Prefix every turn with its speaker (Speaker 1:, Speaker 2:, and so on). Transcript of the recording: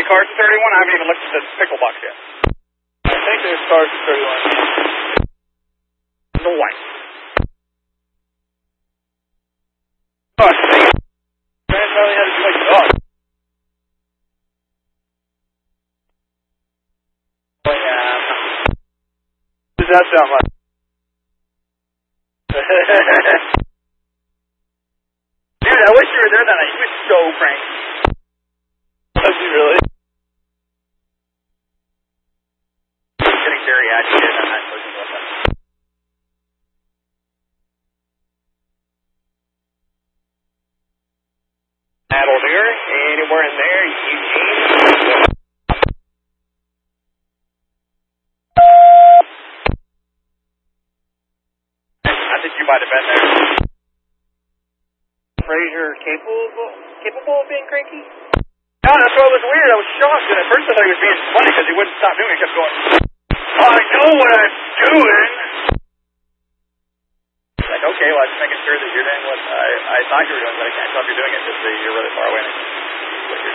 Speaker 1: cars in 31? I haven't even looked at the pickle box yet.
Speaker 2: I think there's cars in 31.
Speaker 1: No way. Oh, dang it.
Speaker 2: Grand probably had to do like dog.
Speaker 1: Oh, yeah.
Speaker 2: What does that sound like?
Speaker 1: Dude, I wish you were there that night. He was so cranky.
Speaker 2: Was he really?
Speaker 1: He was getting very agitated that night. That'll do her. Anywhere in there, Eugene. I think you might have been there. Fraser capable of being cranky? No, that's why it was weird. I was shocked, and at first I thought he was being funny because he wouldn't stop doing it. He kept going, I know what I'm doing. Like, okay, well, I'm just making sure that you're doing what I thought you were doing, but I can't tell if you're doing it because you're really far away.